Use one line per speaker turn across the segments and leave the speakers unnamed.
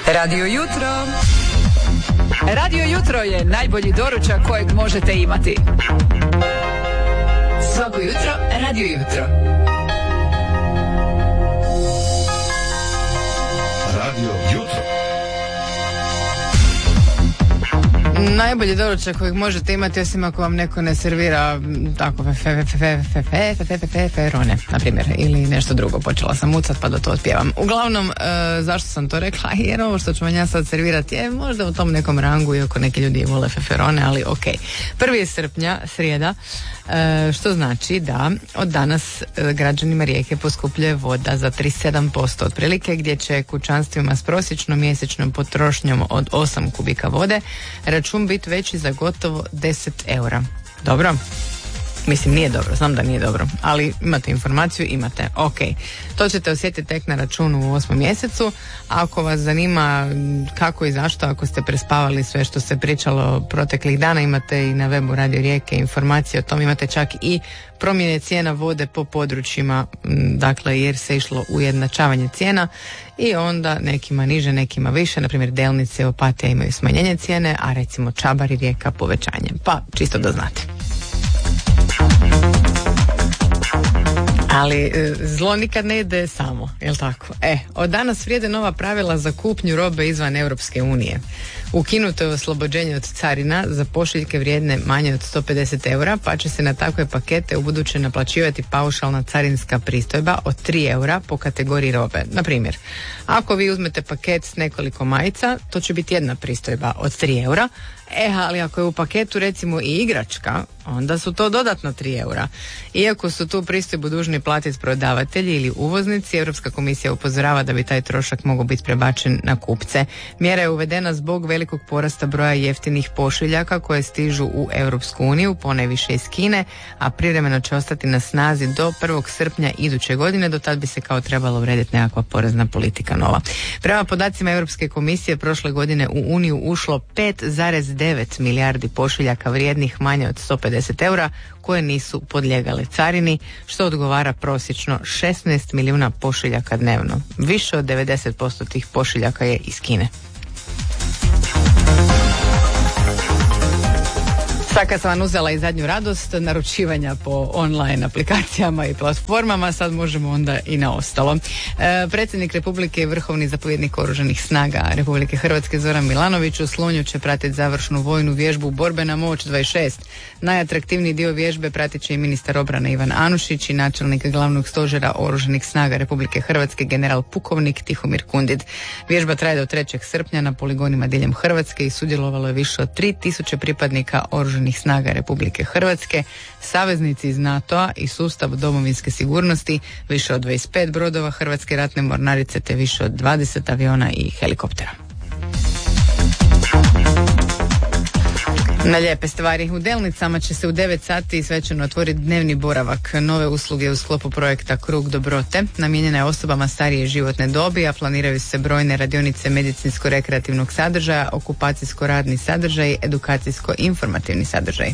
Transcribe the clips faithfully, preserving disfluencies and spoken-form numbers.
Radio Jutro. Radio Jutro je najbolji doručak kojeg možete imati. Svako jutro Radio Jutro.
Radio Jutro.
Najbolji doručak kojeg možete imati, osim ako vam neko ne servira tako feferone, na primjer, ili nešto drugo. Počela sam mucat pa da to otpjevam. Uglavnom, e, zašto sam to rekla? Jer ovo što ću vam ja sad servirati je možda u tom nekom rangu, iako neki ljudi vole feferone, ali ok. prvi srpnja, srijeda, e, što znači da od danas e, građanima Rijeke poskupljuje voda za trideset sedam posto otprilike, gdje će kućanstvima s prosječnom mjesečnom potrošnjom od osam kubika vode račun biti veći za gotovo deset eura. Dobro? Mislim, nije dobro, znam da nije dobro, ali imate informaciju, imate, ok. To ćete osjetiti tek na računu u osmom mjesecu. Ako vas zanima kako i zašto, ako ste prespavali sve što se pričalo proteklih dana, imate i na webu Radio Rijeke informacije o tom, imate čak i promjene cijena vode po područjima, dakle jer se išlo ujednačavanje cijena i onda nekima niže, nekima više, na primjer Delnice, Opatija imaju smanjenje cijene, a recimo Čabar i Rijeka povećanje, pa čisto da znate. Ali zlo nikad ne ide samo, jel tako? E, od danas vrijede nova pravila za kupnju robe izvan Europske unije. Ukinuto je oslobođenje od carina za pošiljke vrijedne manje od sto pedeset eura, pa će se na takve pakete ubuduće naplaćivati paušalna carinska pristojba od tri eura po kategoriji robe. Na primjer, ako vi uzmete paket s nekoliko majica, to će biti jedna pristojba od tri eura. E, ali ako je u paketu recimo i igračka, onda su to dodatno tri eura. Iako su tu pristojbu dužni platiti prodavatelji ili uvoznici, Europska komisija upozorava da bi taj trošak mogao biti prebačen na kupce. Mjera je uvedena zbog velikog porasta broja jeftinih pošiljaka koje stižu u Europsku uniju, ponajviše iz Kine, a privremeno će ostati na snazi do prvog srpnja iduće godine, do tad bi se kao trebalo urediti nekakva porezna politika nova. Prema podacima Europske komisije, prošle godine u Uniju ušlo pet zarez devet milijardi pošiljaka vrijednih manje od sto pedeset eura koje nisu podlijegale carini, što odgovara prosječno šesnaest milijuna pošiljaka dnevno. Više od devedeset posto tih pošiljaka je iz Kine. Sad kad sam vam uzela i zadnju radost naručivanja po online aplikacijama i platformama, sad možemo onda i na ostalo. E, predsjednik Republike i vrhovni zapovjednik Oružanih snaga Republike Hrvatske Zoran Milanović u Slunju će pratiti završnu vojnu vježbu Borbena moć dvadeset šest. Najatraktivniji dio vježbe pratit će i ministar obrane Ivan Anušić i načelnik glavnog stožera Oružanih snaga Republike Hrvatske general pukovnik Tihomir Kundid. Vježba traje do trećeg srpnja na poligonima diljem Hrvatske i sudjelovalo je više od tri tisuće pripadnika Oružanih snaga Republike Hrvatske, saveznici iz NATO-a i sustav domovinske sigurnosti, više od dvadeset pet brodova Hrvatske ratne mornarice te više od dvadeset aviona i helikoptera. Na lijepe stvari. U Delnicama će se u devet sati svečano otvoriti dnevni boravak. Nove usluge u sklopu projekta Krug dobrote namijenjena je osobama starije životne dobi, a planiraju se brojne radionice medicinsko-rekreativnog sadržaja, okupacijsko-radni sadržaj, edukacijsko-informativni sadržaj.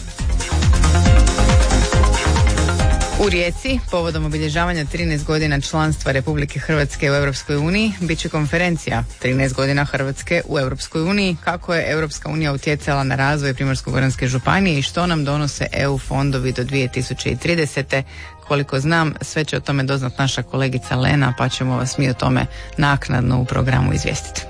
U Rijeci, povodom obilježavanja trinaest godina članstva Republike Hrvatske u Europskoj uniji, bit će konferencija trinaest godina Hrvatske u Europskoj uniji, kako je Europska unija utjecala na razvoj Primorsko-goranske županije i što nam donose E U fondovi do dvije tisuće tridesete. Koliko znam, sve će o tome doznat naša kolegica Lena, pa ćemo vas mi o tome naknadno u programu izvijestiti.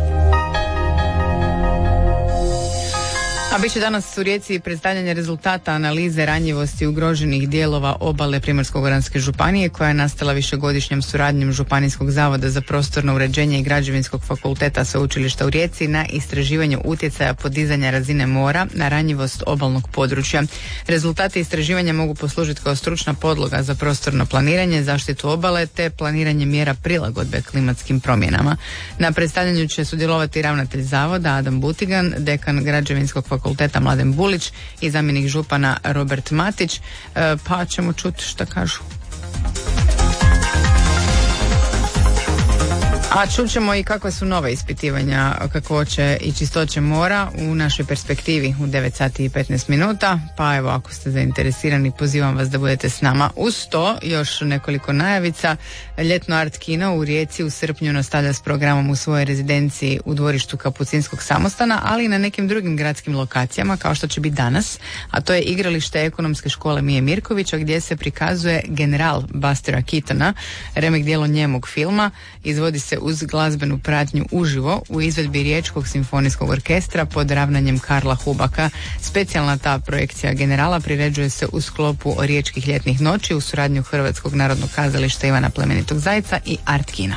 A bit će danas u Rijeci predstavljanje rezultata analize ranjivosti ugroženih dijelova obale Primorsko-goranske županije, koja je nastala višegodišnjom suradnjom Županijskog zavoda za prostorno uređenje i Građevinskog fakulteta Sveučilišta u Rijeci na istraživanju utjecaja podizanja razine mora na ranjivost obalnog područja. Rezultati istraživanja mogu poslužiti kao stručna podloga za prostorno planiranje, zaštitu obale te planiranje mjera prilagodbe klimatskim promjenama. Na predstavljanju će sudjelovati ravnatelj zavoda Adam Butigan, dekan Građevinskog fakulteta fakulteta Mladen Bulić i zamjenik župana Robert Matić, pa ćemo čuti šta kažu. A čućemo i kakva su nova ispitivanja kakvoće i čistoće mora u našoj perspektivi u devet sati i petnaest minuta, pa evo ako ste zainteresirani pozivam vas da budete s nama. Uz to još nekoliko najavica. Ljetno art kino u Rijeci u srpnju nastavlja s programom u svojoj rezidenciji u dvorištu Kapucinskog samostana, ali i na nekim drugim gradskim lokacijama kao što će biti danas, a to je igralište Ekonomske škole Mije Mirkovića gdje se prikazuje General Bustera Keatona, remek djelo njemog filma, izvodi se uz glazbenu pratnju uživo u izvedbi Riječkog simfonijskog orkestra pod ravnanjem Karla Hubaka. Specijalna ta projekcija Generala priređuje se u sklopu Riječkih ljetnih noći u suradnju Hrvatskog narodnog kazališta Ivana Plemenitog Zajca i Art kina.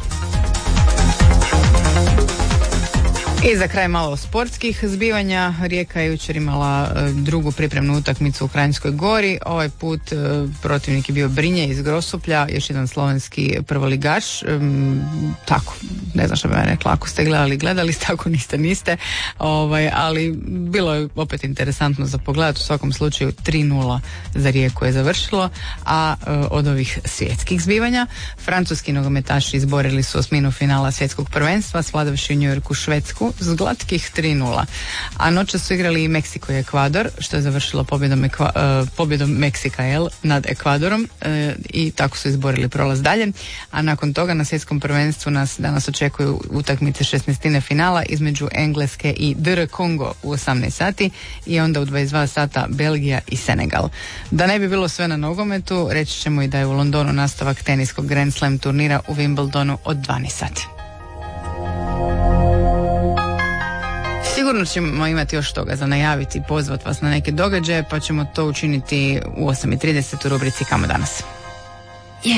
I za kraj malo sportskih zbivanja. Rijeka je jučer imala e, drugu pripremnu utakmicu u Kranjskoj Gori. Ovaj put e, protivnik je bio Brinje iz Grosuplja, još jedan slovenski prvoligaš. E, tako, ne znam što bi vam rekla, ako ste gledali, gledali ste, ako niste, niste. Ovaj, ali bilo je opet interesantno za pogled. U svakom slučaju tri nula za Rijeku je završilo, a e, od ovih svjetskih zbivanja francuski nogometaši izborili su osminu finala svjetskog prvenstva, svladavši u New Yorku Švedsku s glatkih tri nula. A noća su igrali i Meksiko i Ekvador, što je završilo pobjedom, Ekva, uh, pobjedom Meksika jel, nad Ekvadorom uh, i tako su izborili prolaz dalje. A nakon toga na svjetskom prvenstvu nas danas očekuju utakmice šesnaestine finala između Engleske i D R Kongo u osamnaest sati i onda u dvadeset dva sata Belgija i Senegal. Da ne bi bilo sve na nogometu, reći ćemo i da je u Londonu nastavak teniskog Grand Slam turnira u Wimbledonu od dvanaest sati. Sigurno ćemo imati još toga za najaviti i pozvat vas na neke događaje, pa ćemo to učiniti u osam i trideset u rubrici Kamo danas.